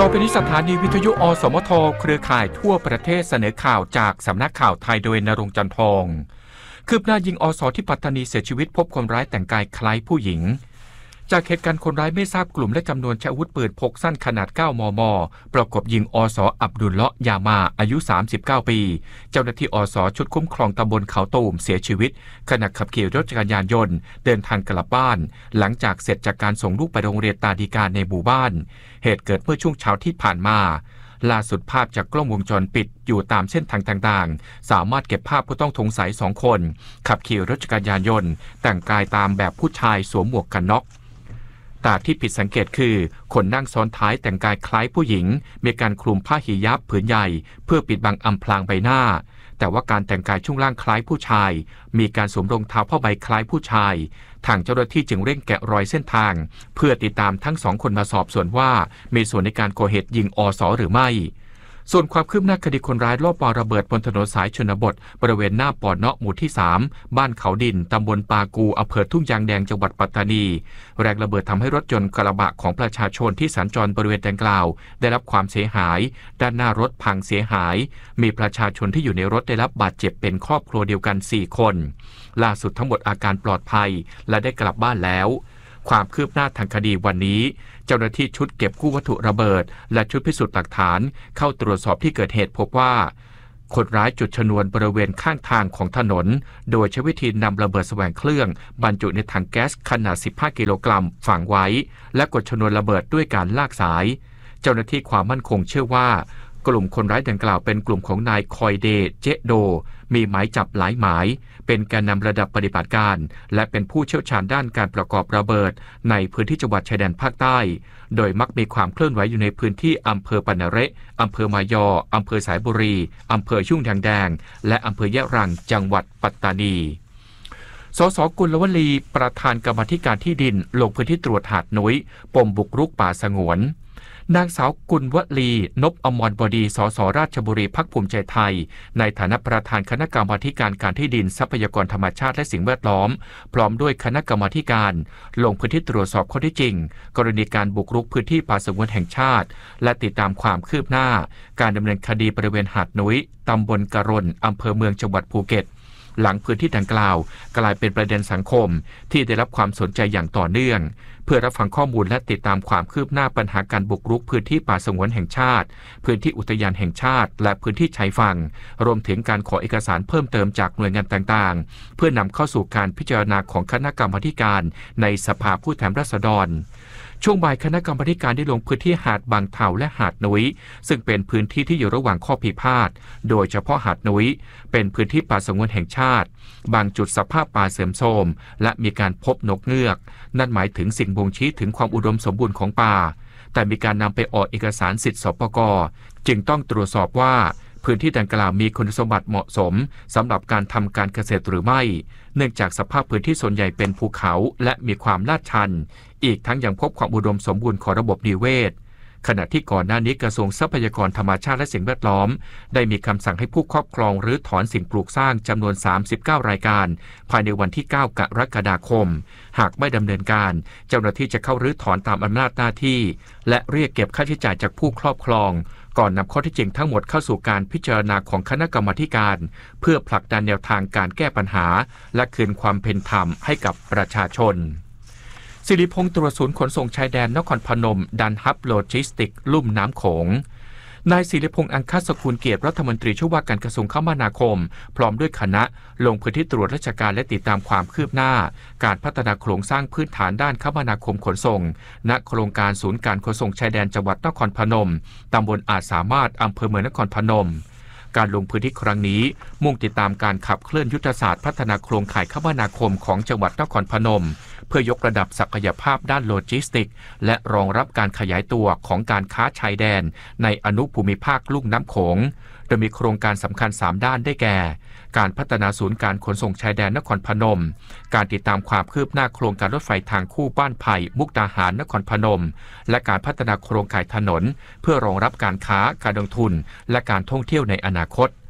ต่อไปนี้สถานีวิทยุอสมทเครือข่ายทั่วประเทศเสนอข่าวจากสำนักข่าวไทยโดยณรงค์ จันทอง คืบหน้ายิงอสที่ปัตตานีเสียชีวิตพบคนร้ายแต่งกายคล้ายผู้หญิงจากเหตุการณ์คนร้ายไม่ทราบกลุ่มและจำนวนใช้อาวุธปืนพกสั้นขนาด 9 มม. ประกบยิงอสอับดุลเลาะห์ยามาอายุ 39 ปีเจ้าหน้าที่อสชุดคุ้มครองตำบลเขาตูมเสียชีวิตขณะขับขี่รถจักรยานยนต์เดินทางกลับบ้านหลังจากเสร็จจากการส่งลูกไปโรงเรียนตาดีการในหมู่บ้านเหตุเกิดเมื่อช่วงเช้าที่ผ่านมาล่าสุดภาพจากกล้องวงจรปิดอยู่ตามเส้นทางต่างๆสามารถเก็บภาพผู้ต้องสงสัย2 คนขับขี่รถจักรยานยนต์แต่งกายตามแบบผู้ชายสวมหมวกกันน็อกแต่ที่ผิดสังเกตคือคนนั่งซ้อนท้ายแต่งกายคล้ายผู้หญิงมีการคลุมผ้าหิญาบผืนใหญ่เพื่อปิดบังอำพรางใบหน้าแต่ว่าการแต่งกายช่วงล่างคล้ายผู้ชายมีการสวมรองเท้าผ้าใบคล้ายผู้ชายทางเจ้าหน้าที่จึงเร่งแกะรอยเส้นทางเพื่อติดตามทั้ง2 คนมาสอบสวนว่ามีส่วนในการก่อเหตุยิงอส.หรือไม่ส่วนความคืบหน้าคดีคนร้ายลอบวางระเบิดบนถนนสายชนบทบริเวณหน้าปอเนาะหมู่ที่ 3บ้านเขาดินตำบลปากูอำเภอทุ่งยางแดงจังหวัดปัตตานีแรงระเบิดทำให้รถยนต์กระบะของประชาชนที่สัญจรบริเวณดังกล่าวได้รับความเสียหายด้านหน้ารถพังเสียหายมีประชาชนที่อยู่ในรถได้รับบาดเจ็บเป็นครอบครัวเดียวกัน4 คนล่าสุดทั้งหมดอาการปลอดภัยและได้กลับบ้านแล้วความคืบหน้าทางคดีวันนี้เจ้าหน้าที่ชุดเก็บกู้วัตถุระเบิดและชุดพิสูจน์หลักฐานเข้าตรวจสอบที่เกิดเหตุพบว่าคนร้ายจุดชนวนบริเวณข้างทางของถนนโดยใช้วิธีนำระเบิดแสวงเครื่องบรรจุในถังแก๊สขนาด15 กิโลกรัมฝังไว้และกดชนวนระเบิดด้วยการลากสายเจ้าหน้าที่ความมั่นคงเชื่อว่ากลุ่มคนร้ายดังกล่าวเป็นกลุ่มของนายคอยเดเจโดมีหมายจับหลายหมายเป็นแกนนำระดับปฏิบัติการและเป็นผู้เชี่ยวชาญด้านการประกอบระเบิดในพื้นที่จังหวัดชายแดนภาคใต้โดยมักมีความเคลื่อนไหวอยู่ในพื้นที่อำเภอปะนะเระอำเภอมายออำเภอสายบุรีอำเภอชุ่งแดงและอำเภอยะรังจังหวัดปัตตานีสส.กุลวลีประธานกรรมาธิการที่ดินลงพื้นที่ตรวจหาดนุ้ยปมบุกรุกป่าสงวนนางสาวกุลวลีนพอมรบดีสสราชบุรีพรรคภูมิใจไทยในฐานะประธานคณะกรรมาการการที่ดินทรัพยากรธรรมชาติและสิ่งแวดล้อมพร้อมด้วยคณะกรรมาการลงพื้นที่ตรวจสอบข้อเท็จจริงกรณีการบุกรุกพื้นที่ป่าสงวนแห่งชาติและติดตามความคืบหน้าการดำเนินคดีบริเวณหาดนุ้ยตำบลกะรนอำเภอเมืองจังหวัดภูเก็ตหลังพื้นที่ดังกล่าวกลายเป็นประเด็นสังคมที่ได้รับความสนใจอย่างต่อเนื่องเพื่อรับฟังข้อมูลและติดตามความคืบหน้าปัญหาการบุกรุกพื้นที่ป่าสงวนแห่งชาติพื้นที่อุทยานแห่งชาติและพื้นที่ชายฝั่งรวมถึงการขอเอกสารเพิ่มเติมจากหน่วยงานต่างๆเพื่อนำเข้าสู่การพิจารณาของคณะกรรมาการในสภาผู้แทนราษฎรช่วงบ่ายคณะกรรมาการได้ลงพื้นที่หาดบางเถาและหาดนุ้ยซึ่งเป็นพื้นที่ที่อยู่ระหว่างข้อพิพาทโดยเฉพาะหาดนุ้ยเป็นพื้นที่ป่าสงวนแห่งชาติบางจุดสภาพป่าเสื่อมโทรมและมีการพบนกเงือกนั่นหมายถึงสิ่งบ่งชี้ถึงความอุดมสมบูรณ์ของป่าแต่มีการนำไปออกเอกสารสิทธิสปก.จึงต้องตรวจสอบว่าพื้นที่ดังกล่าวมีคุณสมบัติเหมาะสมสำหรับการทำการเกษตรหรือไม่เนื่องจากสภาพพื้นที่ส่วนใหญ่เป็นภูเขาและมีความลาดชันอีกทั้งยังพบความอุดมสมบูรณ์ของระบบนิเวศขณะที่ก่อนหน้านี้กระทรวงทรัพยากรธรรมชาติและสิ่งแวดล้อมได้มีคำสั่งให้ผู้ครอบครองรื้อถอนสิ่งปลูกสร้างจำนวน39รายการภายในวันที่9 กรกฎาคมหากไม่ดำเนินการเจ้าหน้าที่จะเข้ารื้อถอนตามอำนาจหน้าที่และเรียกเก็บค่าใช้จ่ายจากผู้ครอบครองก่อนนำข้อเท็จจริงทั้งหมดเข้าสู่การพิจารณาของคณะกรรมาการเพื่อผลักดันแนวทางการแก้ปัญหาและคืนความเป็นธรรมให้กับประชาชนสิริพงษ์ตรวจศูนย์ขนส่งชายแดนนครพนมดันฮับโลจิสติกลุ่มน้ำโขงนายศิริพงษ์อังคสกุลเกียรติรัฐมนตรีช่วยว่าการกระทรวงคมนาคมพร้อมด้วยคณะลงพื้นที่ตรวจราชการและติดตามความคืบหน้าการพัฒนาโครงสร้างพื้นฐานด้านคมนาคมขนส่งณโครงการศูนย์การขนส่งชายแดนจังหวัดนครพนมตำบลอาจสามารถอำเภอเมืองนครพนมการลงพื้นที่ครั้งนี้มุ่งติดตามการขับเคลื่อนยุทธศาสตร์พัฒนาโครงข่ายคมนาคมของจังหวัดนครพนมเพื่อยกระดับศักยภาพด้านโลจิสติกส์และรองรับการขยายตัวของการค้าชายแดนในอนุภูมิภาคลุ่มน้ำโขงโดยมีโครงการสำคัญ3ด้านได้แก่การพัฒนาศูนย์การขนส่งชายแดนนครพนมการติดตามความคืบหน้าโครงการรถไฟทางคู่บ้านไผ่มุกดาหารนครพนมและการพัฒนาโครงข่ายถนนเพื่อรองรับการค้าการลงทุนและการท่องเที่ยวในอนาคต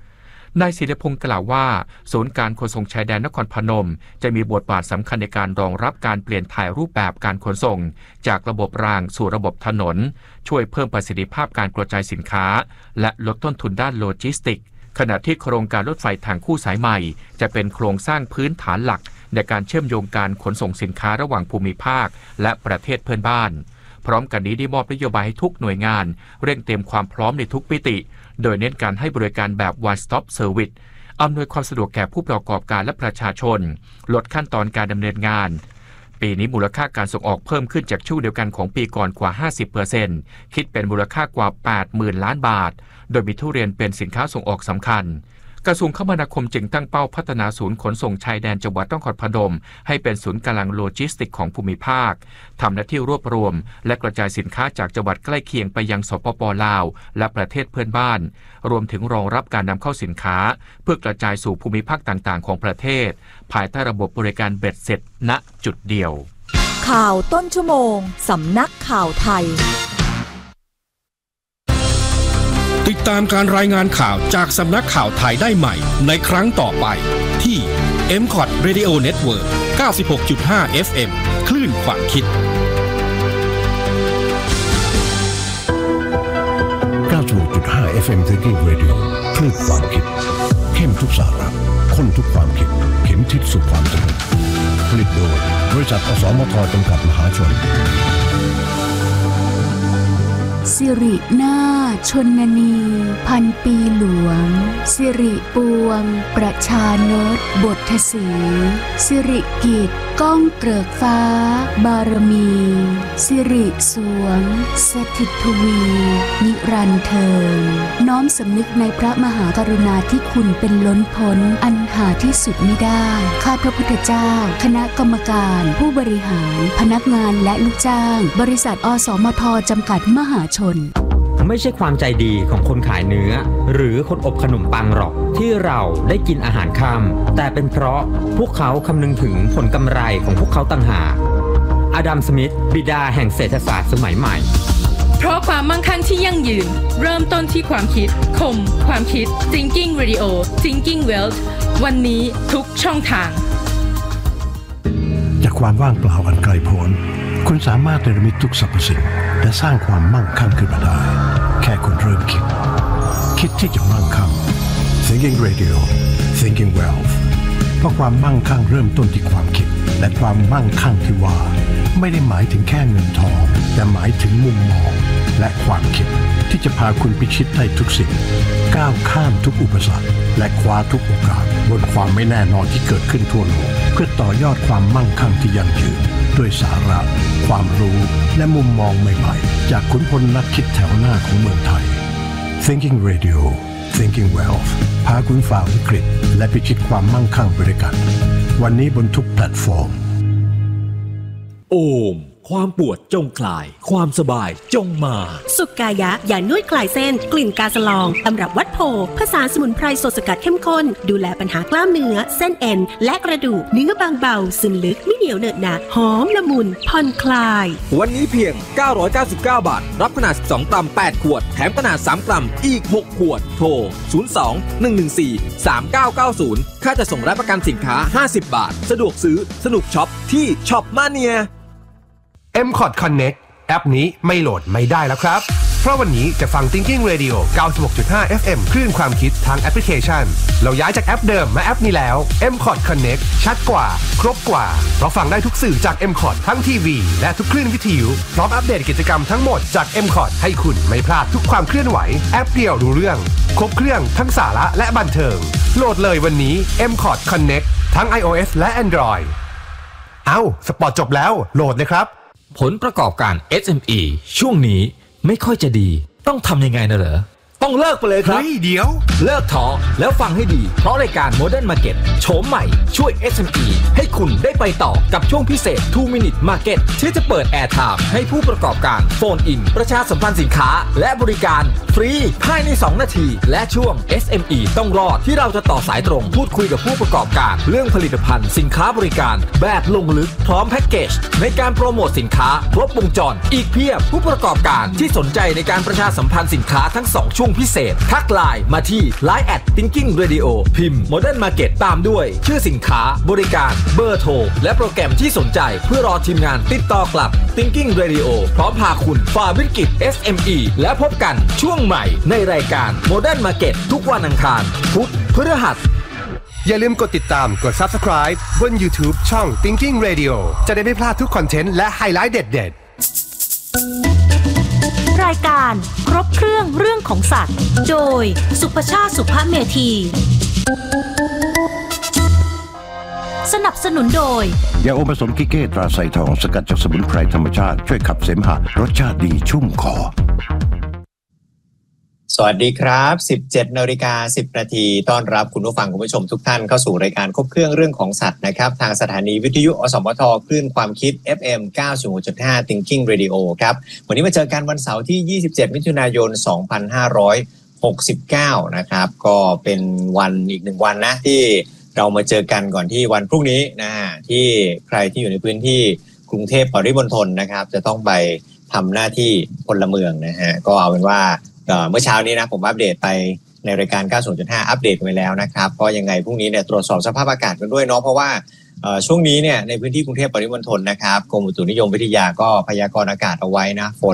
นายศิริพงศ์กล่าวว่าศูนย์การขนส่งชายแดนนครพนมจะมีบทบาทสำคัญในการรองรับการเปลี่ยนถ่ายรูปแบบการขนส่งจากระบบรางสู่ระบบถนนช่วยเพิ่มประสิทธิภาพการกระจายสินค้าและลดต้นทุนด้านโลจิสติกส์ขณะที่โครงการรถไฟทางคู่สายใหม่จะเป็นโครงสร้างพื้นฐานหลักในการเชื่อมโยงการขนส่งสินค้าระหว่างภูมิภาคและประเทศเพื่อนบ้านพร้อมกันนี้ได้มอบนโยบายให้ทุกหน่วยงานเร่งเตรียมความพร้อมในทุกมิติโดยเน้นการให้บริการแบบ One Stop Service อำนวยความสะดวกแก่ผู้ประกอบการและประชาชนลดขั้นตอนการดำเนินงานปีนี้มูลค่าการส่งออกเพิ่มขึ้นจากช่วงเดียวกันของปีก่อนกว่า 50% คิดเป็นมูลค่ากว่า 80,000 ล้านบาทโดยมีทุเรียนเป็นสินค้าส่งออกสำคัญกระทรวงคมนาคมจึงตั้งเป้าพัฒนาศูนย์ขนส่งชายแดนจังหวัดนครพนมให้เป็นศูนย์กลางโลจิสติกของภูมิภาคทำหน้าที่รวบรวมและกระจายสินค้าจากจังหวัดใกล้เคียงไปยังสปป.ลาวและประเทศเพื่อนบ้านรวมถึงรองรับการนำเข้าสินค้าเพื่อกระจายสู่ภูมิภาคต่างๆของประเทศภายใต้ระบบบริการเบ็ดเสร็จณจุดเดียวข่าวต้นชั่วโมงสำนักข่าวไทยติดตามการรายงานข่าวจากสำนักข่าวไทยได้ใหม่ในครั้งต่อไปที่ MCOT Radio Network 96.5 FM คลื่นความคิด 96.5 FM Thinking Radio คลื่นความคิดเข้มทุกสาระข้นทุกความคิดเข็มทิศสู่ความสำเร็จผลิตโดยบริษัทอสมทจำกัดมหาชนสิรินาถชนนีพันปีหลวงสิริปวงประชานตบทสีสิริกิติ์ก้องเกริกฟ้าบารมีสิริสวงสถิตทวีนิรันดร์เทินน้อมสำนึกในพระมหากรุณาธิคุณเป็นล้นพ้นอันหาที่สุดมิได้ข้าพระพุทธเจ้าคณะกรรมการผู้บริหารพนักงานและลูกจ้างบริษัทอสมทจำกัดมหาชนไม่ใช่ความใจดีของคนขายเนื้อหรือคนอบขนมปังหรอกที่เราได้กินอาหารค่ำแต่เป็นเพราะพวกเขาคำนึงถึงผลกำไรของพวกเขาต่างหากอดัม สมิธบิดาแห่งเศรษฐศาสตร์สมัยใหม่เพราะความมั่งคั่งที่ยั่งยืนเริ่มต้นที่ความคิดคมความคิด Thinking Radio Thinking Wealth วันนี้ทุกช่องทางจากความว่างเปล่าอันไกลโพ้นคุณสามารถเนรมิตทุกสรรพสิ่งและสร้างความมั่งคั่งขึ้นมาได้แค่คุณเริ่มคิดที่จะมั่งคั่ง Thinking Radio Thinking Wealth เพราะความมั่งคั่งเริ่มต้นที่ความคิดและความมั่งคั่งที่ว่าไม่ได้หมายถึงแค่เงินทองแต่หมายถึงมุมมองและความคิดที่จะพาคุณพิชิตได้ทุกสิ่งก้าวข้ามทุกอุปสรรคและคว้าทุกโอกาสบนความไม่แน่นอนที่เกิดขึ้นทั่วโลกเพื่อต่อยอดความมั่งคั่งที่ยั่งยืนด้วยสาระความรู้และมุมมองใหม่ๆจากขุนพลนักคิดแถวหน้าของเมืองไทย Thinking Radio Thinking Wealth พาคุณฝ่าวิกฤตและพิชิตความมั่งคั่งไปด้วยกันวันนี้บนทุกแพลตฟอร์มโอมความปวดจงคลายความสบายจงมาสุกายะยานวดคลายเส้นกลิ่นกาสลองตำรับวัดโพผสานสมุนไพรสดสกัดเข้มข้นดูแลปัญหากล้ามเนื้อเส้นเอ็นและกระดูกเนื้อบางเบาซึมลึกไม่เหนียวเหนอะหนะหอมละมุนผ่อนคลายวันนี้เพียง999 บาทรับขนาด12กรัม8ขวดแถมขนาด3กรัมอีก6ขวดโทร02-114-3990ค่าจะส่งและประกันสินค้า50 บาทสะดวกซื้อสนุกช็อปที่ช็อปมาเนีย MCOT Connect แอปนี้ไม่โหลดไม่ได้แล้วครับเพราะวันนี้จะฟัง Thinking Radio 96.5 FM คลื่นความคิดทางแอปพลิเคชันเราย้ายจากแอปเดิมมาแอปนี้แล้ว MCOT Connect ชัดกว่าครบกว่าเพราะฟังได้ทุกสื่อจาก MCOT ทั้งทีวีและทุกคลื่นวิทยุพร้อมอัปเดตกิจกรรมทั้งหมดจาก MCOT ให้คุณไม่พลาดทุกความเคลื่อนไหวแอปเดียวรู้เรื่องครบเครื่องทั้งสาระและบันเทิงโหลดเลยวันนี้ MCOT Connect ทั้ง iOS และ Android สปอร์ตจบแล้วโหลดเลยครับผลประกอบการ SME ช่วงนี้ไม่ค่อยจะดีต้องทำยังไงนะเหรอต้องเลิกไปเลยครับเดี๋ยวเลิกท้อแล้วฟังให้ดีเพราะรายการ Modern Market โฉมใหม่ช่วย SME ให้คุณได้ไปต่อกับช่วงพิเศษ 2 Minute Market ที่จะเปิด Air Time ให้ผู้ประกอบการโฟนอินประชาสัมพันธ์สินค้าและบริการฟรีภายใน2 นาทีและช่วง SME ต้องรอดที่เราจะต่อสายตรงพูดคุยกับผู้ประกอบการเรื่องผลิตภัณฑ์สินค้าบริการแบบลงลึกพร้อมแพ็กเกจในการโปรโมทสินค้าครบวงจรอีกเพียบผู้ประกอบการที่สนใจในการประชาสัมพันธ์สินค้าทั้ง2ช่วงงพิเศษทักไลน์มาที่ Line @Thinking Radio พิมพ์ Modern Market ตามด้วยชื่อสินค้าบริการเบอร์โทรและโปรแกรมที่สนใจเพื่อรอทีมงานติดต่อกลับ Thinking Radio พร้อมพาคุณฝ่าวิกฤต SME และพบกันช่วงใหม่ในรายการ Modern Market ทุกวันอังคารพุธพฤหัสอย่าลืมกดติดตามกด Subscribe บน YouTube ช่อง Thinking Radio จะได้ไม่พลาดทุกคอนเทนต์และไฮไลท์เด็ดรายการครบเครื่องเรื่องของสัตว์โดยสุภชาติสุภเมธีสนับสนุนโดยยาอมผสมกิเก้ตราไซทองสกัดจากสมุนไพรธรรมชาติช่วยขับเสมหะรสชาติดีชุ่มคอสวัสดีครับ 17:10 น.ต้อนรับคุณผู้ฟังคุณผู้ชมทุกท่านเข้าสู่รายการครบเครื่องเรื่องของสัตว์นะครับทางสถานีวิทยุอสมทคลื่นความคิด FM 96.5 Thinking Radio ครับวันนี้มาเจอกันวันเสาร์ที่27มิถุนายน2569นะครับก็เป็นวันอีก1วันนะที่เรามาเจอกันก่อนที่วันพรุ่งนี้นะที่ใครที่อยู่ในพื้นที่กรุงเทพปริมณฑลนะครับจะต้องไปทำหน้าที่พลเมืองนะฮะก็เอาเป็นว่าเมื่อเช้านี้นะผมอัปเดตไปในรายการ 90.5 อัปเดตไปแล้วนะครับก็ยังไงพรุ่งนี้เนี่ยตรวจสอบสภาพอากาศกันด้วยเนาะเพราะว่าช่วงนี้เนี่ยในพื้นที่กรุงเทพปริมณฑลนะครับกรมอุตุนิยมวิทยาก็พยากรณ์อากาศเอาไว้นะฝน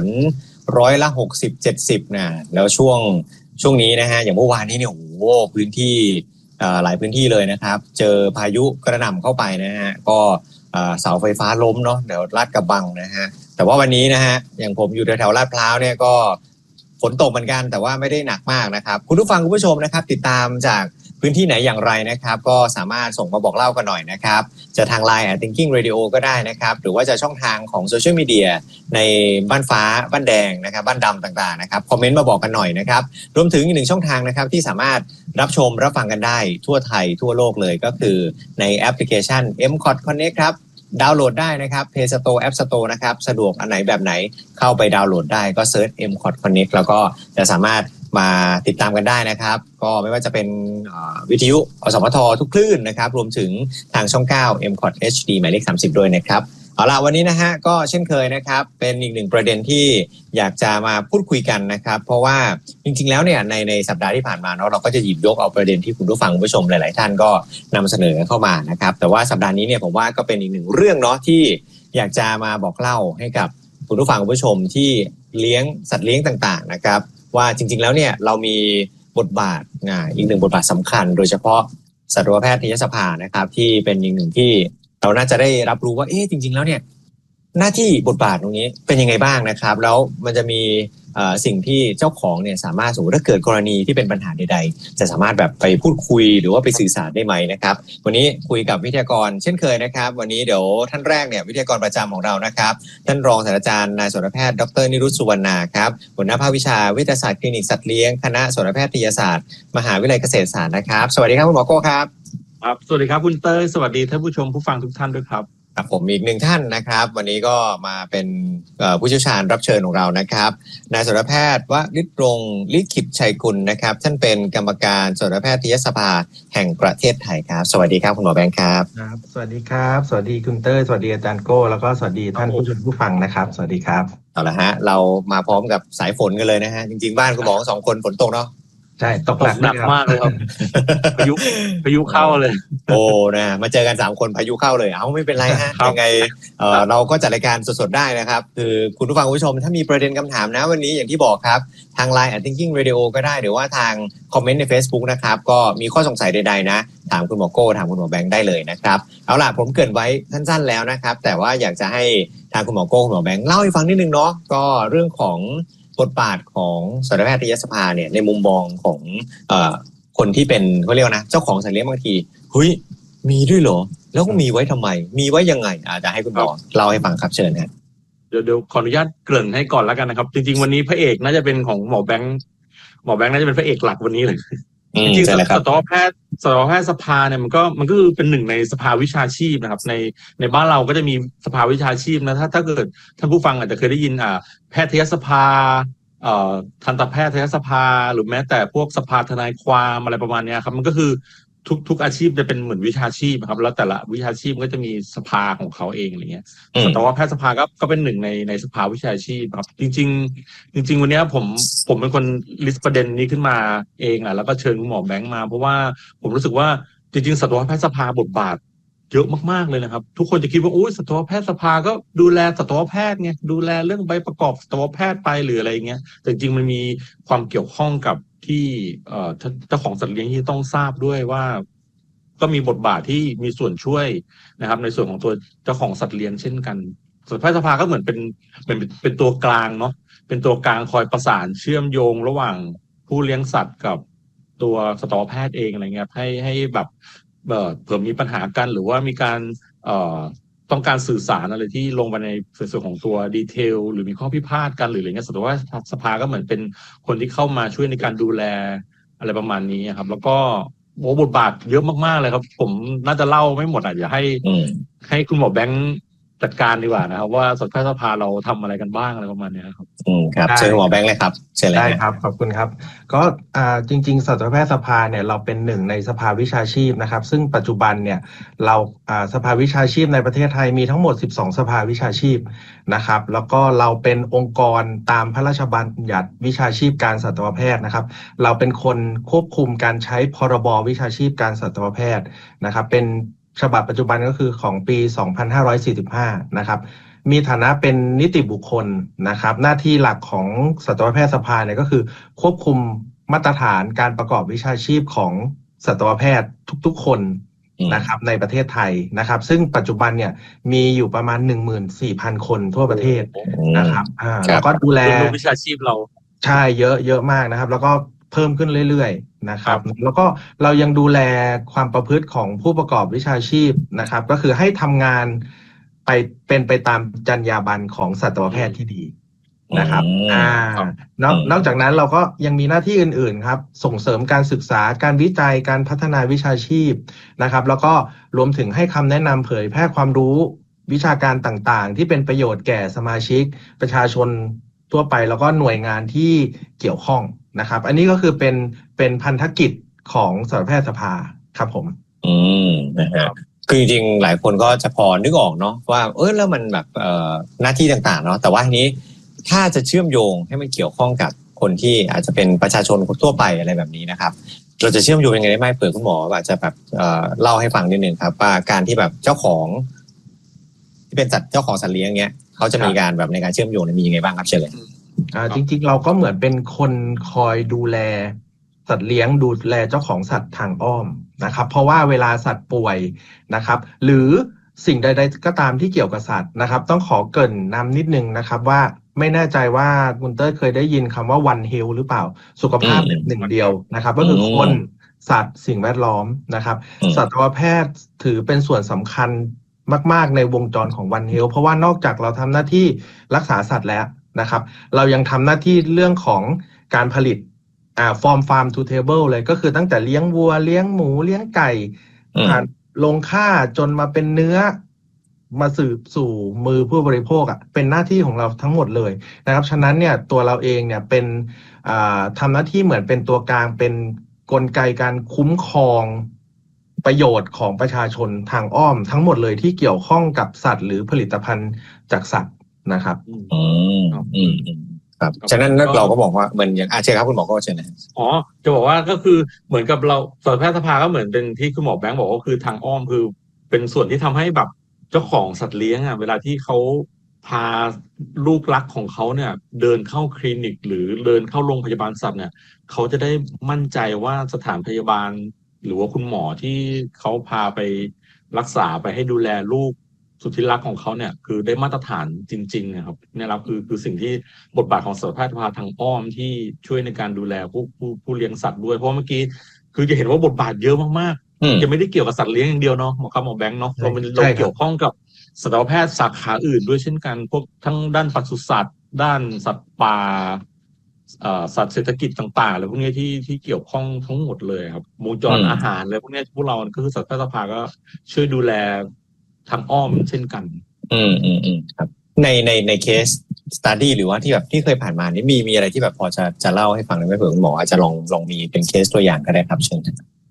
60-70%นะแล้วช่วงนี้นะฮะอย่างเมื่อวานนี้เนี่ยโอ้โหพื้นที่หลายพื้นที่เลยนะครับเจอพายุกระหน่ำเข้าไปนะฮะก็เสาไฟฟ้าล้มเนาะเดี๋ยวลาดกระบังนะฮะแต่ว่าวันนี้นะฮะอย่างผมอยู่แถวลาดพร้าวเนี่ยก็ฝนตกเหมือนกันแต่ว่าไม่ได้หนักมากนะครับคุณผู้ฟังคุณผู้ชมนะครับติดตามจากพื้นที่ไหนอย่างไรนะครับก็สามารถส่งมาบอกเล่ากันหน่อยนะครับจะทาง Line @Thinking Radio ก็ได้นะครับหรือว่าจะช่องทางของโซเชียลมีเดียในบ้านฟ้าบ้านแดงนะครับบ้านดำต่างๆนะครับคอมเมนต์มาบอกกันหน่อยนะครับรวมถึงอีกหนึ่งช่องทางนะครับที่สามารถรับชมรับฟังกันได้ทั่วไทยทั่วโลกเลยก็คือในแอปพลิเคชัน MCOT Connect ครับดาวน์โหลดได้นะครับ Play Store App Store นะครับสะดวกอันไหนแบบไหนเข้าไปดาวน์โหลดได้ก็เซิร์ช MCOT Connect แล้วก็จะสามารถมาติดตามกันได้นะครับก็ไม่ว่าจะเป็นวิทยุอสมททุกคลื่นนะครับรวมถึงทางช่อง9 MCOT HD หมายเลข30ด้วยนะครับเอาล่ะวันนี้นะฮะก็เช่นเคยนะครับเป็นอีกหนึ่งประเด็นที่อยากจะมาพูดคุยกันนะครับเพราะว่าจริงๆแล้วเนี่ยในสัปดาห์ที่ผ่านมาเนาะเราก็จะหยิบยกเอาประเด็นที่คุณผู้ฟังคุณผู้ชมหลายๆท่านก็นำเสนอเข้ามานะครับแต่ว่าสัปดาห์นี้เนี่ยผมว่าก็เป็นอีกหนึ่งเรื่องเนาะที่อยากจะมาบอกเล่าให้กับคุณผู้ฟังคุณผู้ชมที่เลี้ยงสัตว์เลี้ยงต่างๆนะครับว่าจริงๆแล้วเนี่ยเรามีบทบาทอีกหนึ่งบทบาทสำคัญโดยเฉพาะสัตวแพทยสภานะครับที่เป็นอีกหนึ่งที่เราน่าจะได้รับรู้ว่าจริงๆแล้วเนี่ยหน้าที่บทบาทตรงนี้เป็นยังไงบ้างนะครับแล้วมันจะมีสิ่งที่เจ้าของเนี่ยสามารถสมมติถ้าเกิดกรณีที่เป็นปัญหาใดๆจะสามารถแบบไปพูดคุยหรือว่าไปสื่อสารได้ไหมนะครับวันนี้คุยกับวิทยากรเช่นเคยนะครับวันนี้เดี๋ยวท่านแรกเนี่ยวิทยากรประจำของเรานะครับท่านรองศาสตราจารย์นายสัตวแพทย์ดร.นิรุตสุวรรณาครับหัวหน้าภาควิชาวิทยาศาสตร์คลินิกสัตว์เลี้ยงคณะสัตวแพทยศาสตร์มหาวิทยาลัยเกษตรศาสตร์นะครับสวัสดีครับคุณหมอโก้ครับครับสวัสดีครับคุณเต้ยสวัสดีท่านผู้ชมผู้ฟังทุกท่านด้วยครับผมอีกหนึ่งท่านนะครับวันนี้ก็มาเป็นผู้เชี่ยวชาญรับเชิญของเรานะครับนายสัตวแพทย์วฤทธิ์รงค์ลิขิตชัยกุลนะครับท่านเป็นกรรมการสัตวแพทยสภาแห่งประเทศไทยครับสวัสดีครับคุณหมอแบงค์ครับครับสวัสดีครับสวัสดีคุณเต้ยสวัสดีอาจารย์โก้แล้วก็สวัสดีท่านผู้ชมผู้ฟังนะครับสวัสดีครับเอาละฮะเรามาพร้อมกับสายฝนกันเลยนะฮะจริงๆบ้านคุณหมอ2คนฝนตกเนาะใช่ตกหนักมากเลยครับพายุเข้าเลยโอ้นะมาเจอกัน3คนพายุเข้าเลยไม่เป็นไรฮะยังไงเราก็จัดรายการสดๆได้นะครับคือคุณผู้ฟังผู้ชมถ้ามีประเด็นคำถามนะวันนี้อย่างที่บอกครับทาง Line @Thinking Radio ก็ได้หรือว่าทางคอมเมนต์ใน Facebook นะครับก็มีข้อสงสัยใดๆนะถามคุณหมอโก้ถามคุณหมอแบงค์ได้เลยนะครับเอาล่ะผมเกริ่นไว้สั้นๆแล้วนะครับแต่ว่าอยากจะให้ทางคุณหมอโก้คุณหมอแบงค์เล่าให้ฟังนิดนึงเนาะก็เรื่องของบทบาทของสัตวแพทยสภาเนี่ยในมุมมองของคนที่เป็นเขาเรียกนะเจ้าของสัตว์เลี้ยงบางทีเฮ้ยมีด้วยเหรอแล้วก็มีไว้ทำไมมีไว้ยังไงจะให้คุณหมอเล่าให้ฟังครับเชิญครับเดี๋ยวขออนุญาตเกริ่นให้ก่อนแล้วกันนะครับจริงๆวันนี้พระเอกน่าจะเป็นของหมอแบงค์น่าจะเป็นพระเอกหลักวันนี้เลยจริงๆสัตวแพทย์สภาเนี่ยมันก็คือเป็นหนึ่งในสภาวิชาชีพนะครับในบ้านเราก็จะมีสภาวิชาชีพนะถ้าเกิดท่านผู้ฟังอาจจะเคยได้ยินแพทยสภาทันตแพทยสภาหรือแม้แต่พวกสภาทนายความอะไรประมาณนี้ครับมันก็คือทุกอาชีพจะเป็นเหมือนวิชาชีพครับแล้วแต่ละวิชาชีพก็จะมีสภาของเขาเองอะไรเงี้ยสัตวแพทยสภาก็เป็นหนึ่งในสภาวิชาชีพครับจริงวันนี้ผมเป็นคนลิสต์ประเด็นนี้ขึ้นมาเองแล้วก็เชิญคุณหมอแบงค์มาเพราะว่าผมรู้สึกว่าจริงๆสัตวแพทยสภาบทบาทเยอะมากๆเลยนะครับทุกคนจะคิดว่าโอ้ยสัตวแพทยสภาก็ดูแลสัตวแพทย์ไงดูแลเรื่องใบประกอบสัตวแพทย์ไปหรืออะไรเงี้ยแต่จริงมันมีความเกี่ยวข้องกับที่เจ้าของสัตว์เลี้ยงที่ต้องทราบด้วยว่าก็มีบทบาทที่มีส่วนช่วยนะครับในส่วนของตัวเจ้าของสัตว์เลี้ยงเช่นกันสัตวแพทยสภาก็เหมือนเป็นตัวกลางเนาะเป็นตัวกลางคอยประสานเชื่อมโยงระหว่างผู้เลี้ยงสัตว์กับตัวสัตวแพทย์เองอะไรเงี้ยให้แบบเผื่อมีปัญหากันหรือว่ามีการต้องการสื่อสารอะไรที่ลงไปในส่วนของตัวดีเทลหรือมีข้อพิพาทกันหรืออะไรเงี้ยสัตวแพทยสภาก็เหมือนเป็นคนที่เข้ามาช่วยในการดูแลอะไรประมาณนี้ครับแล้วก็บทบาทเยอะมากๆเลยครับผมน่าจะเล่าไม่หมดอย่าให้คุณหมอแบงค์จัดการดีกว่านะครับว่าสัตวแพทยสภาเราทำอะไรกันบ้างอะไรประมาณนี้ครับครับเชิญหมอแบงค์เลยครับเชิญเลยได้ครับขอบคุณครับก็จริงๆสัตวแพทยสภาเนี่ยเราเป็นหนึ่งในสภาวิชาชีพนะครับซึ่งปัจจุบันเนี่ยเราสภาวิชาชีพในประเทศไทยมีทั้งหมด12สภาวิชาชีพนะครับแล้วก็เราเป็นองค์กรตามพระราชบัญญัติวิชาชีพการสัตวแพทย์นะครับเราเป็นคนควบคุมการใช้พรบวิชาชีพการสัตวแพทย์นะครับเป็นฉบับปัจจุบันก็คือของปี 2545 นะครับมีฐานะเป็นนิติบุคคลนะครับหน้าที่หลักของสัตวแพทยสภาเนี่ยก็คือควบคุมมาตรฐานการประกอบวิชาชีพของสัตวแพทย์ทุกๆคนนะครับในประเทศไทยนะครับซึ่งปัจจุบันเนี่ยมีอยู่ประมาณ 14,000 คนทั่วประเทศนะครับแล้วก็ดูแลวิชาชีพเราใช่เยอะมากนะครับแล้วก็เพิ่มขึ้นเรื่อยๆนะครับแล้วก็เรายังดูแลความประพฤติของผู้ประกอบวิชาชีพนะครับก็คือให้ทำงานเป็นไปตามจรรยาบรรณของสัตวแพทย์ที่ดีนะครับนอกจากนั้นเราก็ยังมีหน้าที่อื่นๆครับส่งเสริมการศึกษาการวิจัยการพัฒนาวิชาชีพนะครับแล้วก็รวมถึงให้คำแนะนำเผยแพร่ความรู้วิชาการต่างๆที่เป็นประโยชน์แก่สมาชิกประชาชนทั่วไปแล้วก็หน่วยงานที่เกี่ยวข้องนะครับอันนี้ก็คือเป็นพันธกิจของสัตวแพทยสภาครับผมนะครับคือจริงๆหลายคนก็จะพอนึกออกเนาะว่าแล้วมันแบบหน้าที่ต่างๆเนาะแต่ว่าทีนี้ถ้าจะเชื่อมโยงให้มันเกี่ยวข้องกับคนที่อาจจะเป็นประชาชนทั่วไปอะไรแบบนี้นะครับเราจะเชื่อมโยงยังไงได้ไหมเผื่อคุณหมออาจจะแบบเล่าให้ฟังนิดนึงครับว่าการที่แบบเจ้าของที่เป็นเจ้าของสัตว์เลี้ยงเงี้ยเขาจะมีการแบบในการเชื่อมโยงมียังไงบ้างครับเชิญเลยจริงๆเราก็เหมือนเป็นคนคอยดูแลสัตว์เลี้ยงดูแลเจ้าของสัตว์ทางอ้อมนะครับเพราะว่าเวลาสัตว์ป่วยนะครับหรือสิ่งใดๆก็ตามที่เกี่ยวกับสัตว์นะครับต้องขอเกริ่นนำนิดนึงนะครับว่าไม่แน่ใจว่าคุณเต้ยเคยได้ยินคำว่า One Health หรือเปล่าสุขภาพหนึ่งเดียวนะครับก็คือคนสัตว์สิ่งแวดล้อมนะครับสัตวแพทย์ถือเป็นส่วนสำคัญมากๆในวงจรของ One Health เพราะว่านอกจากเราทำหน้าที่รักษาสัตว์แล้วนะครับเรายังทำหน้าที่เรื่องของการผลิตfarm to table เลยก็คือตั้งแต่เลี้ยงวัวเลี้ยงหมูเลี้ยงไก่ผ่านลงฆ่าจนมาเป็นเนื้อมาสู่มือผู้บริโภคเป็นหน้าที่ของเราทั้งหมดเลยนะครับฉะนั้นเนี่ยตัวเราเองเนี่ยเป็นทำหน้าที่เหมือนเป็นตัวกลางเป็นกลไกการคุ้มครองประโยชน์ของประชาชนทางอ้อมทั้งหมดเลยที่เกี่ยวข้องกับสัตว์หรือผลิตภัณฑ์จากสัตว์นะครับครับฉะนั้นเราก็บอกว่าเหมือนอย่างเชิญครับคุณหมอก็เชิญนะจะบอกว่าก็คือเหมือนกับเราสัตวแพทยสภาก็เหมือนเป็นที่คุณหมอแบงค์บอกก็คือทางอ้อมคือเป็นส่วนที่ทำให้แบบเจ้าของสัตว์เลี้ยงเวลาที่เขาพาลูกรักของเขาเนี่ยเดินเข้าคลินิกหรือเดินเข้าโรงพยาบาลสัตว์เนี่ยเขาจะได้มั่นใจว่าสถานพยาบาลหรือว่าคุณหมอที่เขาพาไปรักษาไปให้ดูแลลูกสุดที่รักของเขาเนี่ยคือได้มาตรฐานจริงๆนะครับเนี่ยครับคือสิ่งที่บทบาทของสัตวแพทยสภาทางอ้อมที่ช่วยในการดูแลผู้เลี้ยงสัตว์ด้วยเพราะเมื่อกี้คือจะเห็นว่าบทบาทเยอะมากๆจะไม่ได้เกี่ยวกับสัตว์เลี้ยงอย่างเดียวเนาะหมอแบงค์เนาะเราเกี่ยวข้องกับสัตวแพทย์สาขาอื่นด้วยเช่นกันพวกทั้งด้านปศุสัตว์ด้านสัตว์ป่าสัตว์เศรษฐกิจต่างๆอะไรพวกนี้ที่เกี่ยวข้องทั้งหมดเลยครับวงจรอาหารอะไรพวกนี้พวกเราก็คือสัตวแพทยสภาก็ช่วยดูแลทางอ้อมเช่นกันครับในเคสสตัดดี้หรือว่าที่แบบที่เคยผ่านมานี่มีอะไรที่แบบพอจะเล่าให้ฟังได้ไหมเผื่อคุณหมออาจจะลองมีเป็นเคสตัวอย่างก็ได้ครับเชิญ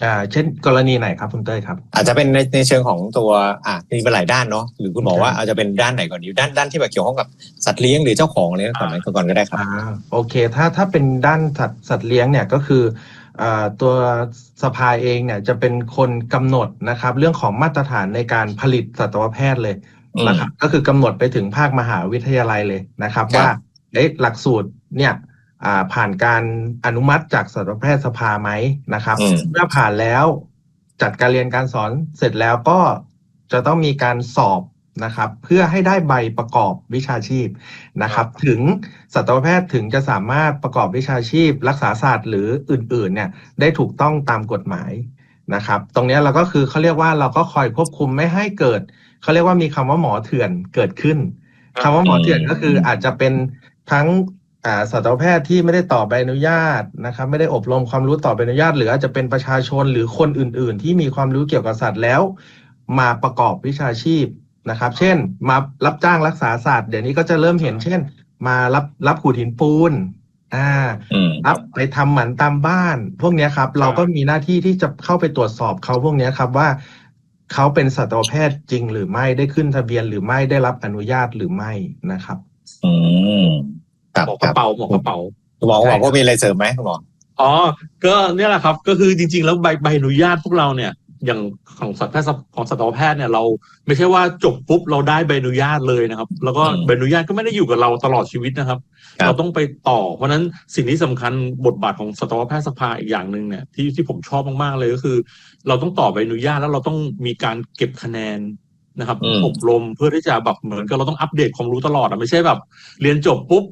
เช่นกรณีไหนครับคุณเต้ยครับอาจจะเป็นในเชิงของตัวมีเป็นหลายด้านเนาะหรือคุณบอกว่าอาจจะเป็นด้านไหนก่อนดีด้านที่แบบเกี่ยวข้องกับสัตว์เลี้ยงหรือเจ้าของอะไรก่อนก็ได้ครับโอเคถ้าเป็นด้านสัตว์เลี้ยงเนี่ยก็คือตัวสภาเองเนี่ยจะเป็นคนกำหนดนะครับเรื่องของมาตรฐานในการผลิตสัตวแพทย์เลยนะครับก็คือกำหนดไปถึงภาคมหาวิทยาลัยเลยนะครับว่าหลักสูตรเนี่ยผ่านการอนุมัติจากสัตวแพทยสภาไหมนะครับเมื่อผ่านแล้วจัดการเรียนการสอนเสร็จแล้วก็จะต้องมีการสอบนะครับเพื่อให้ได้ใบประกอบวิชาชีพนะครับถึงสัตวแพทย์ถึงจะสามารถประกอบวิชาชีพรักษาศาสตร์หรืออื่นๆเนี่ยได้ถูกต้องตามกฎหมายนะครับตรงนี้เราก็คือเขาเรียกว่าเราก็คอยควบคุมไม่ให้เกิดเขาเรียกว่ามีคำว่าหมอเถื่อนเกิดขึ้นคำว่าหมอเถื่อนก็คืออาจจะเป็นทั้งสัตวแพทย์ที่ไม่ได้ต่อใบอนุญาตนะครับไม่ได้อบรมความรู้ต่อใบอนุญาตหรืออาจจะเป็นประชาชนหรือคนอื่นๆที่มีความรู้เกี่ยวกับสัตว์แล้วมาประกอบวิชาชีพนะครับเช่นมารับจ้างรักษาสัตว์เดี๋ยวนี้ก็จะเริ่มเห็นเช่นมารับขูดหินปูนรับไปทำหมันตามบ้านพวกนี้ครับเราก็มีหน้าที่ที่จะเข้าไปตรวจสอบเขาพวกนี้ครับว่าเขาเป็นสัตวแพทย์จริงหรือไม่ได้ขึ้นทะเบียนหรือไม่ได้รับอนุญาตหรือไม่นะครับหมอกระเป๋าคุณหมอก็มีอะไรเสริมไหมคุณหมอก็เนี่ยแหละครับก็คือจริงๆแล้วใบอนุญาตพวกเราเนี่ยอย่างของสัตวแพทย์เนี่ยเราไม่ใช่ว่าจบปุ๊บเราได้ใบอนุญาตเลยนะครับแล้วก็ใบอนุญาตก็ไม่ได้อยู่กับเราตลอดชีวิตนะครับเราต้องไปต่อเพราะนั้นสิ่งที่สำคัญบทบาทของสัตวแพทย์สภาอีกอย่างนึงเนี่ยที่ผมชอบมากๆเลยก็คือเราต้องต่อใบอนุญาตแล้วเราต้องมีการเก็บคะแนนนะครับอบรมเพื่อที่จะแบบเหมือนกับเราต้องอัปเดตความรู้ตลอดไม่ใช่แบบเรียนจบปุ๊บ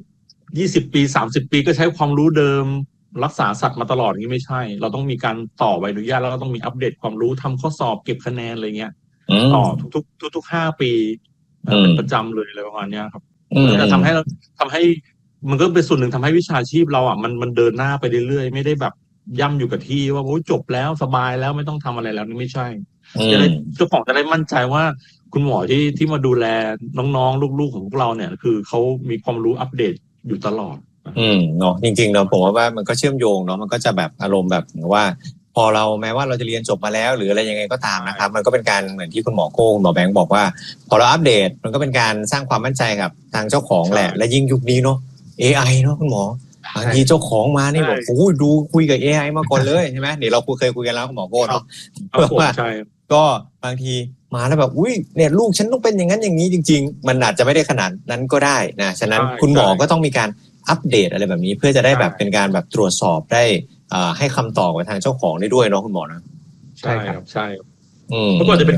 20 ปี30 ปีก็ใช้ความรู้เดิมรักษาสัตว์มาตลอดอย่างนี้ไม่ใช่เราต้องมีการต่อใบอนุญาตแล้วก็ต้องมีอัปเดตความรู้ทำข้อสอบเก็บคะแนนอะไรเงี้ยต่อทุก5 ปีเป็นประจำเลยอะไรประมาณนี้ครับจะทำให้มันก็เป็นส่วนหนึ่งทำให้วิชาชีพเรามันเดินหน้าไปเรื่อยๆไม่ได้แบบย่ำอยู่กับที่ว่าโอ้จบแล้วสบายแล้วไม่ต้องทำอะไรแล้วนี่ไม่ใช่จะได้เจ้าของจะได้มั่นใจว่าคุณหมอที่มาดูแลน้องๆลูกๆของพวกเราเนี่ยคือเขามีความรู้อัปเดตอยู่ตลอดเนาะจริงๆเนาะผมว่ามันก็เชื่อมโยงเนาะมันก็จะแบบอารมณ์แบบว่าพอเราแม้ว่าเราจะเรียนจบมาแล้วหรืออะไรยังไงก็ตามนะครับมันก็เป็นการเหมือนที่คุณหมอโก้คุณหมอแบงค์บอกว่าพอเราอัปเดตมันก็เป็นการสร้างความมั่นใจกับทางเจ้าของแหละและยิ่งยุคนี้เนาะ AI เนาะคุณหมอบางทีเจ้าของมานี่บอกโอ้ยดูคุยกับ AI มาก่อนเลยใช่ไหมเดี๋ยวเราเคยคุยกันแล้วคุณหมอโก้เนาะว่าก็บางทีมาแล้วแบบอุ้ยเนี่ยลูกฉันต้องเป็นอย่างนั้นอย่างนี้จริงๆมันอาจจะไม่ได้ขนาดนั้นก็ได้นะฉะนั้นคุณหมอก็ต้องมีการอัปเดตอะไรแบบนี้เพื่อจะได้แบบเป็นการแบบตรวจสอบได้ให้คำตอบกับทางเจ้าของได้ด้วยเนาะคุณหมอนะใช่ครับใช่เมื่อก่อนจะเป็น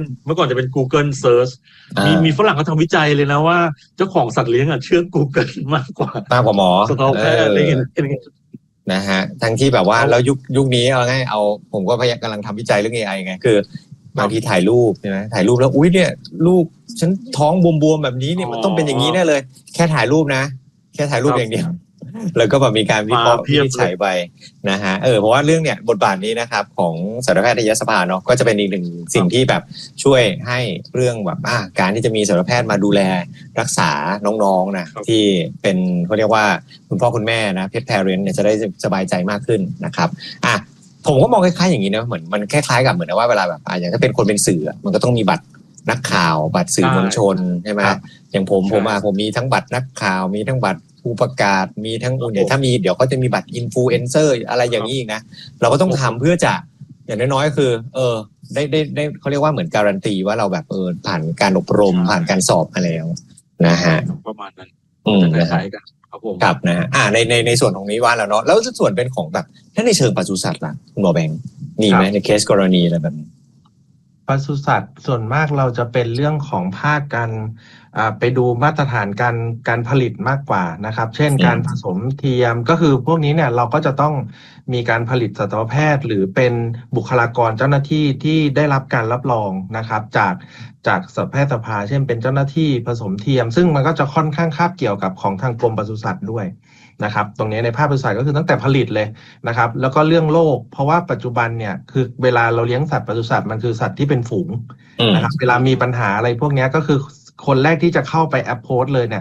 Google Search มีฝรั่งเขาทำวิจัยเลยนะว่าเจ้าของสัตว์เลี้ยงเชื่อ Google มากกว่าหมอสัตวแพทย์อะไรเงี้ยนะฮะทั้งที่แบบว่าแล้วยุคนี้เอาผมก็พยายามกำลังทำวิจัยเรื่อง AI ไงคือบางทีถ่ายรูปใช่ไหมถ่ายรูปแล้วอุ้ยเนี่ยลูกฉันท้องบวมๆแบบนี้เนี่ยมันต้องเป็นอย่างนี้แน่เลยแค่ถ่ายรูปนะแค่ถ่ายรูปอย่างเดียวแล้วก็แบบมีการวิเคราะห์วิจัยไปนะฮะเพราะว่าเรื่องเนี่ยบทบาทนี้นะครับของสัตวแพทยสภาเนาะก็จะเป็นอีกหนึ่งสิ่งที่แบบช่วยให้เรื่องแบบการที่จะมีสัตวแพทย์มาดูแลรักษาน้องๆนะที่เป็นเขาเรียกว่าคุณพ่อคุณแม่นะเพทแพเรนต์เนี่ยจะได้สบายใจมากขึ้นนะครับผมก็มองคล้ายๆอย่างนี้นะเหมือนมันคล้ายๆกับเหมือนว่าเวลาแบบอย่างถ้าเป็นคนเป็นสื่อมันก็ต้องมีบัตรนักข่าวบัตรสื่อมวลชนใช่ไหมอย่างผมมีทั้งบัตรนักข่าวมีทั้งบัตรผู้ประกาศมีทั้งเนี่ยถ้ามีเดี๋ยวเขาจะมีบัตรอินฟลูเอนเซอร์อะไรอย่างนี้อีกนะเราก็ต้องทำเพื่อจะอย่างน้อยๆคือได้เขาเรียกว่าเหมือนการันตีว่าเราแบบผ่านการอบรมผ่านการสอบมาแล้วนะฮะประมาณนั้นคล้ายๆกันครับนะฮะในส่วนของนี้ว่าแล้วเนาะแล้วส่วนเป็นของแบบถ้าในเชิงปศุสัตว์ล่ะคุณหมอแบงค์มีไหมในเคสกรณีอะไรแบบนี้ปศุสัตว์ส่วนมากเราจะเป็นเรื่องของภาคการไปดูมาตรฐานการผลิตมากกว่านะครับเช่นการผสมเทียมก็คือพวกนี้เนี่ยเราก็จะต้องมีการผลิตสัตวแพทย์หรือเป็นบุคลากรเจ้าหน้าที่ที่ได้รับการรับรองนะครับจากสัตวแพทยสภาเช่นเป็นเจ้าหน้าที่ผสมเทียมซึ่งมันก็จะค่อนข้างคาบเกี่ยวกับของทางกรมปศุสัตว์ด้วยนะครับตรงนี้ในภาคปศุสัตว์ก็คือตั้งแต่ผลิตเลยนะครับแล้วก็เรื่องโรคเพราะว่าปัจจุบันเนี่ยคือเวลาเราเลี้ยงสัตว์ปศุสัตว์มันคือสัตว์ที่เป็นฝูงนะครับเวลามีปัญหาอะไรพวกนี้ก็คือคนแรกที่จะเข้าไปแอปโพสเลยเนี่ย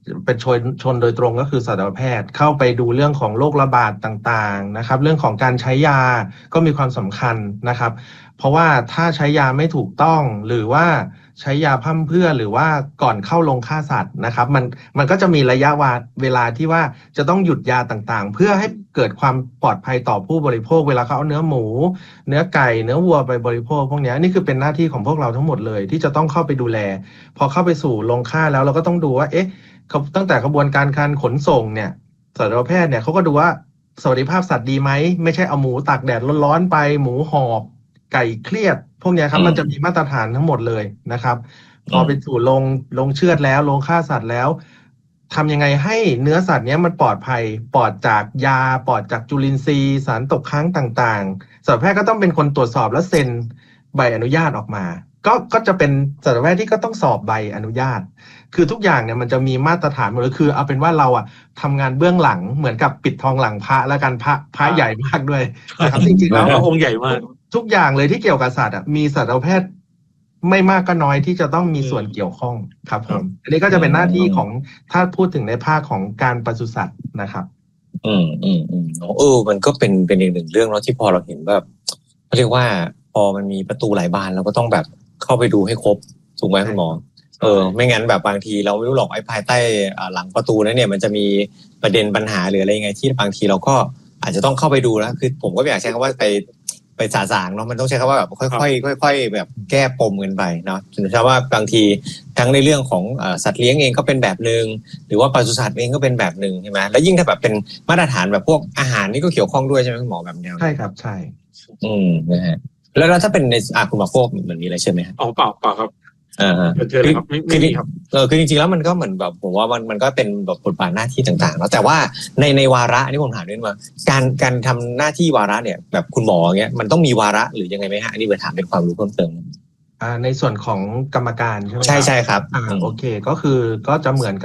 เป็นชนโดยตรงก็คือสัตวแพทย์เข้าไปดูเรื่องของโรคระบาดต่างๆนะครับเรื่องของการใช้ยาก็มีความสำคัญนะครับเพราะว่าถ้าใช้ยาไม่ถูกต้องหรือว่าใช้ยาพร่ำเพรื่อหรือว่าก่อนเข้าโรงฆ่าสัตว์นะครับมันก็จะมีระยะเวลาที่ว่าจะต้องหยุดยาต่างๆเพื่อให้เกิดความปลอดภัยต่อผู้บริโภคเวลาเขาเอาเนื้อหมูเนื้อไก่เนื้อวัวไปบริโภคพวกนี้นี่คือเป็นหน้าที่ของพวกเราทั้งหมดเลยที่จะต้องเข้าไปดูแลพอเข้าไปสู่โรงฆ่าแล้วเราก็ต้องดูว่าตั้งแต่กระบวนการขนส่งเนี่ยสัตวแพทย์เนี่ยเขาก็ดูว่าสวัสดิภาพสัตว์ดีไหมไม่ใช่เอาหมูตากแดดร้อนๆไปหมูหอบไก่เครียดพวกนี้ครับมันจะมีมาตรฐานทั้งหมดเลยนะครับพอไปสู่โรงเชือดแล้วโรงฆ่าสัตว์แล้วทำยังไงให้เนื้อสัตว์นี้มันปลอดภัยปลอดจากยาปลอดจากจุลินทรีย์สารตกค้างต่างๆสัตวแพทย์ก็ต้องเป็นคนตรวจสอบและเซ็นใบอนุญาตออกมาก็จะเป็นสัตวแพทย์ที่ก็ต้องสอบใบอนุญาตคือทุกอย่างเนี่ยมันจะมีมาตรฐานหมดเลยคือเอาเป็นว่าเราทำงานเบื้องหลังเหมือนกับปิดทองหลังพระแล้วกันพระใหญ่มากด้วยนะครับจริงๆแล้วองค์ใหญ่มากทุกอย่างเลยที่เกี่ยวกับสัตว์มีสัตวแพทย์ไม่มากก็น้อยที่จะต้องมีส่วนเกี่ยวข้องครับผมอันนี้ก็จะเป็นหน้าที่ของถ้าพูดถึงในภาคของการปศุสัตว์นะครับมันก็เป็นอีกหนึ่งเรื่องเนาะที่พอเราเห็นแบบเรียกว่าพอมันมีประตูหลายบานเราก็ต้องแบบเข้าไปดูให้ครบถูกไหมคุณหมอไม่งั้นแบบบางทีเราไม่รู้หรอกไอ้ภายใต้หลังประตูนั้นเนี่ยมันจะมีประเด็นปัญหาหรืออะไรยังไงที่บางทีเราก็อาจจะต้องเข้าไปดูนะคือผมก็ไม่อยากใช้คำว่าไปสาสางเนาะมันต้องใช้คำว่าแบบค่อยๆแบบแก้ปมกันไปเนาะถึงจะว่าบางทีทั้งในเรื่องของสัตว์เลี้ยงเองก็เป็นแบบนึงหรือว่าปศุสัตว์เองก็เป็นแบบนึงใช่ไหมแล้วยิ่งถ้าแบบเป็นมาตรฐานแบบพวกอาหารนี่ก็เกี่ยวข้องด้วยใช่ไหมคุณหมอแบบนี้ใช่ครับใช่นะฮะแล้วถ้าเป็นในคุณหมอโก้เหมือนนี้เลยใช่ไหมครับเปล่าครับเจอเลยครับไม่มีครับคือจริงๆแล้วมันก็เหมือนแบบผมว่ามันก็เป็นแบบบทบาทหน้าที่ต่างๆแล้วแต่ว่าในวาระนี่ผมถามด้วยว่าการทำหน้าที่วาระเนี่ยแบบคุณหมอเงี้ยมันต้องมีวาระหรือยังไงไหมฮะอันนี้ผมถามเป็นความรู้เพิ่มเติมในส่วนของกรรมการใช่ไหมใช่ครับโอเคก็คือก็จะเหมือน